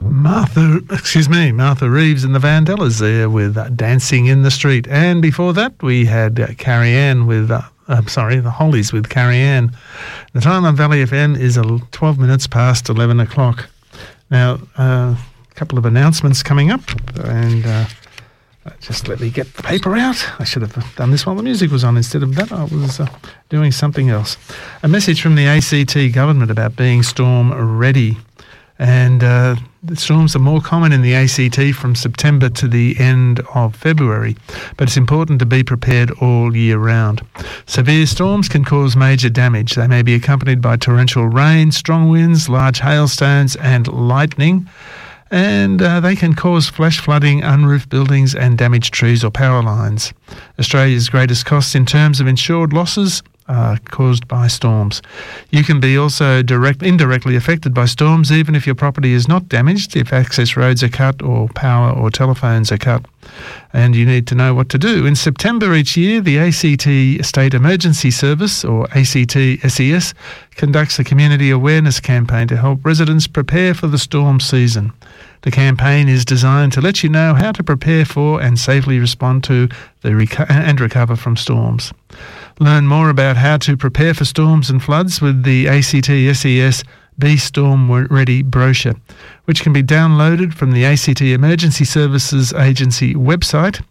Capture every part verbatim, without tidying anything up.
Martha, excuse me, Martha Reeves and the Vandellas there with uh, Dancing in the Street. And before that, we had uh, Carrie Ann with, uh, I'm sorry, the Hollies with Carrie Ann. The time on Valley F M is twelve minutes past eleven o'clock. Now, uh, a couple of announcements coming up, and uh, just let me get the paper out. I should have done this while the music was on. Instead of that, I was uh, doing something else. A message from the A C T government about being storm ready. And uh, the storms are more common in the A C T from September to the end of February, but it's important to be prepared all year round. Severe storms can cause major damage. They may be accompanied by torrential rain, strong winds, large hailstones and lightning, and uh, they can cause flash flooding, unroofed buildings and damaged trees or power lines. Australia's greatest costs in terms of insured losses Uh, caused by storms. You can be also direct, indirectly affected by storms even if your property is not damaged, if access roads are cut or power or telephones are cut. And you need to know what to do. In September each year, the A C T State Emergency Service, or A C T S E S, conducts a community awareness campaign to help residents prepare for the storm season. The campaign is designed to let you know how to prepare for and safely respond to the reco- and recover from storms. Learn more about how to prepare for storms and floods with the A C T S E S Be Storm Ready brochure, which can be downloaded from the A C T Emergency Services Agency website,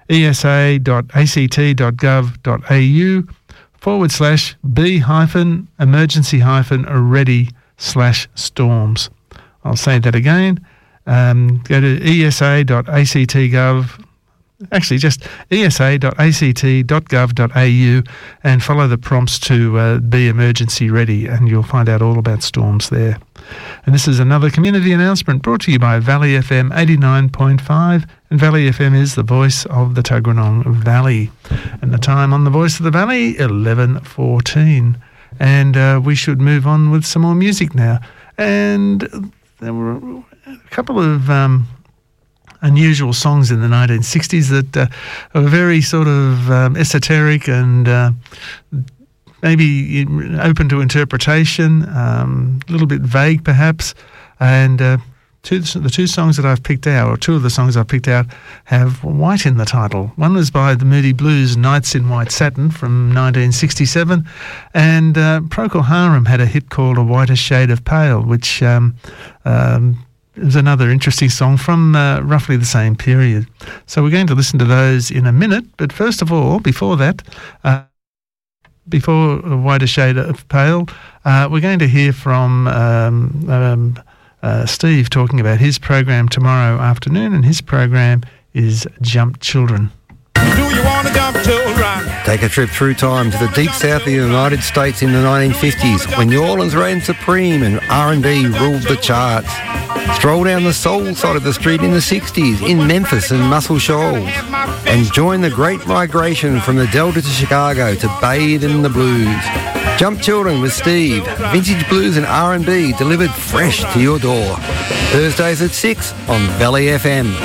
esa.act.gov.au forward slash B hyphen emergency hyphen ready slash storms. I'll say that again. Um, go to esa.act.gov Actually, just esa.act.gov.au and follow the prompts to uh, be emergency ready, and you'll find out all about storms there. And this is another community announcement brought to you by Valley F M eighty-nine point five, and Valley F M is the voice of the Tuggeranong Valley. And the time on the Voice of the Valley, eleven fourteen. And uh, we should move on with some more music now. And there were a couple of Um, unusual songs in the nineteen sixties that uh, are very sort of um, esoteric and uh, maybe open to interpretation, um, a little bit vague perhaps. And uh, two, the two songs that I've picked out, or two of the songs I've picked out, have white in the title. One was by the Moody Blues, Nights in White Satin from nineteen sixty-seven, and uh, Procol Harum had a hit called A Whiter Shade of Pale, which um, um, it was another interesting song from uh, roughly the same period. So we're going to listen to those in a minute. But first of all, before that, uh, before A Whiter Shade of Pale, uh, we're going to hear from um, um, uh, Steve talking about his program tomorrow afternoon, and his program is Jump Children. Do you want to jump children? Take a trip through time to the deep south of the United States in the nineteen fifties, when New Orleans reigned supreme and R and B ruled the charts. Stroll down the soul side of the street in the sixties in Memphis and Muscle Shoals, and join the great migration from the Delta to Chicago to bathe in the blues. Jump Children with Steve, vintage blues and R and B delivered fresh to your door. Thursdays at six on Valley F M.